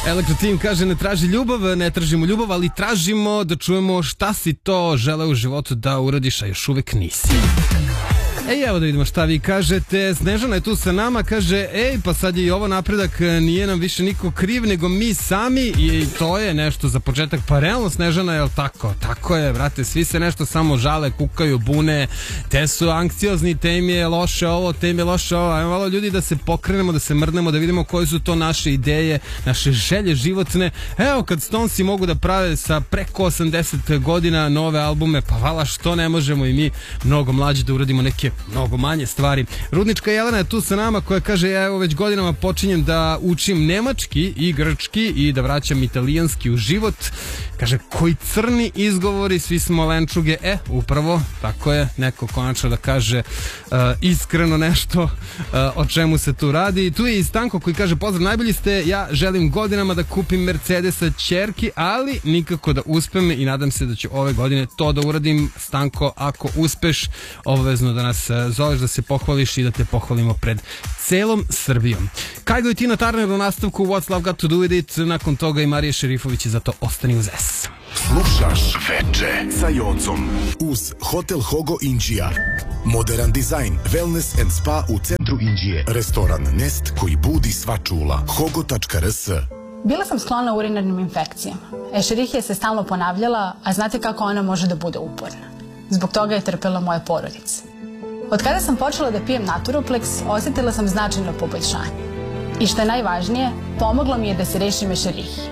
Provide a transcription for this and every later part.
Elektro Team kaže ne traži ljubav, ne tražimo ljubav, ali tražimo da čujemo šta si to želeo u životu da uradiš, a još uvek nisi. Ej, evo da vidimo šta vi kažete. Snežana je tu sa nama, kaže ej, pa sad je i ovo napredak, nije nam više niko kriv nego mi sami, i to je nešto za početak. Pa realno, Snežana, je li tako? Tako je, brate, svi se nešto samo žale, kukaju, bune, te su anksiozni, te im je loše ovo, te im je loše ovo. Ajmo malo ljudi da se pokrenemo, da se mrnemo, da vidimo koje su to naše ideje, naše želje životne. Evo, kad Stonesi mogu da prave sa preko 80 godina nove albume, pa vala što ne možemo i mi mnogo mlađi da uradimo neke mnogo manje stvari. Rudnička Jelena je tu sa nama, koja kaže ja evo već godinama počinjem da učim nemački i grčki i da vraćam italijanski u život. Kaže, koji crni izgovori, svi smo lenčuge. Upravo, tako je, neko konačno da kaže iskreno nešto o čemu se tu radi. Tu je i Stanko koji kaže, pozdrav, najbolji ste, ja želim godinama da kupim Mercedesa ćerki, ali nikako da uspem i nadam se da ću ove godine to da uradim. Stanko, ako uspeš, obavezno da nas zoveš, da se pohvališ i da te pohvalimo pred celom Srbijom. Kajgo i Tina Turner u nastavku What's Love Got To Do With It, nakon toga i Marija Šerifović, i zato ostani uz S. Slušaš Veče sa Jocom uz Hotel Hogo Inđija. Modern dizajn, wellness and spa u centru Inđije. Restoran Nest koji budi sva čula. Hogo.rs. Bila sam sklona urinarnim infekcijama. Escherichia se stalno ponavljala, a znate kako ona može da bude uporna. Zbog toga je trpela moja porodica. Od kada sam počela da pijem Naturoplex, osjetila sam značajno poboljšanje. I što je najvažnije, pomoglo mi je da se rešim Escherichije.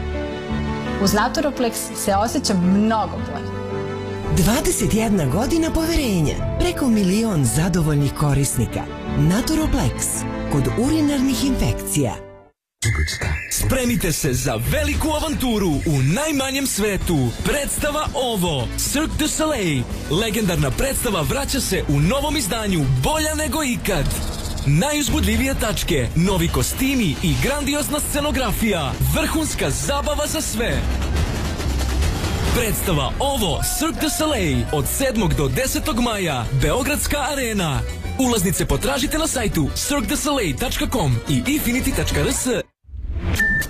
Uz Naturoplex se osjećam mnogo bolje. 21 godina poverenja, preko 1 milion zadovoljnih korisnika. Naturoplex, kod urinarnih infekcija. Spremite se za veliku avanturu u najmanjem svetu. Predstava Ovo, Cirque du Soleil. Legendarna predstava vraća se u novom izdanju, bolja nego ikad. Najuzbudljivije tačke, novi kostimi i grandiozna scenografija. Vrhunska zabava za sve. Predstava Ovo, Cirque du Soleil od 7. do 10. maja, Beogradska arena. Ulaznice potražite na sajtu cirquedusoleil.com i infinity.rs.